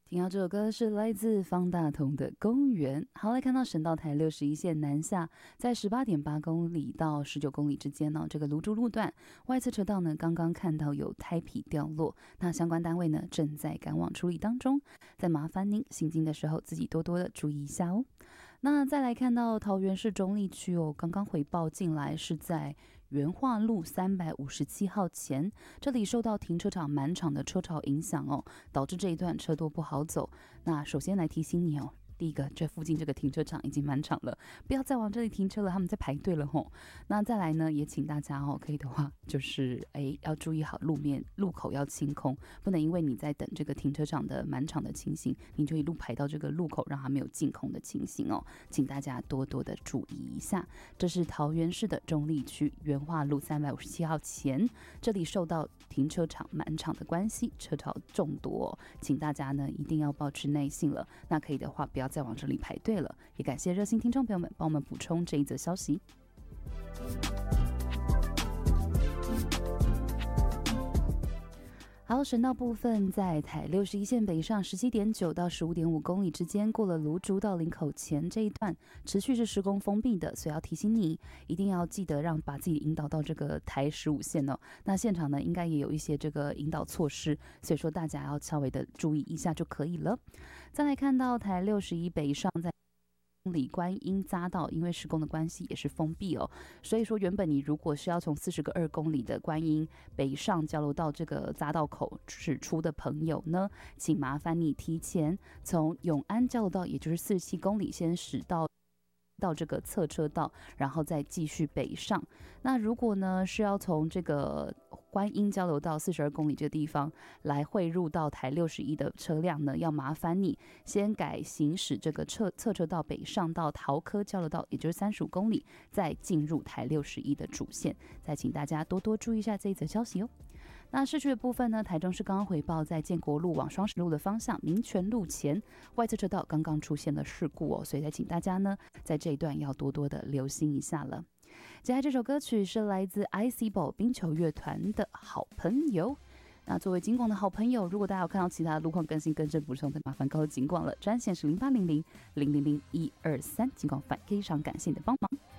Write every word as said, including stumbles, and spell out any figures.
听到这首歌是来自方大同的《公园》。好，来看到省道台六十一线南下，在十八点八公里到十九公里之间呢，这个芦竹路段外侧车道呢，刚刚看到有胎皮掉落，那相关单位呢正在赶往处理当中，再麻烦您行进的时候自己多多的注意一下哦。那再来看到桃园市中坜区哦，刚刚回报进来是在元化路三百五十七号前，这里受到停车场满场的车潮影响哦，导致这一段车多不好走。那首先来提醒你哦，第一个，这附近这个停车场已经满场了，不要再往这里停车了，他们在排队了吼。那再来呢，也请大家哦，可以的话就是哎要注意好路面路口要清空，不能因为你在等这个停车场的满场的情形，你就一路排到这个路口，让它没有净空的情形哦，请大家多多的注意一下。这是桃园市的中坜区元化路三百五十七号前，这里受到停车场满场的关系，车潮众多哦，请大家呢一定要保持耐性了。那可以的话，不要再往这里排队了，也感谢热心听众朋友们帮我们补充这一则消息。好，省道部分在台六十一线北上十七点九到十五点五公里之间，过了芦竹到林口前这一段持续是施工封闭的，所以要提醒你一定要记得让把自己引导到这个台十五线哦。那现场呢应该也有一些这个引导措施，所以说大家要稍微的注意一下就可以了。再来看到台六十一北上在公里观音匝道，因为施工的关系也是封闭哦，所以说原本你如果是要从四十个二公里的观音北上交流到这个匝道口驶出的朋友呢，请麻烦你提前从永安交流道，也就是四十七公里先驶到到这个侧车道，然后再继续北上。那如果呢是要从这个观音交流道四十二公里这个地方来汇入到台六十一的车辆呢，要麻烦你先改行驶这个侧侧车道北上到桃科交流道，也就是三十五公里，再进入台六十一的主线。再请大家多多注意一下这一则消息哦。那市区的部分呢，台中市刚刚回报在建国路往双十路的方向民权路前外侧车道刚刚出现了事故哦，所以再请大家呢在这一段要多多的留心一下了。接下来这首歌曲是来自 I C B O 冰球乐团的好朋友。那作为警广的好朋友，如果大家有看到其他的路况更新更正补充，再麻烦告诉警广了，专线是零八零零零零零一二三，警广反非常感谢你的帮忙。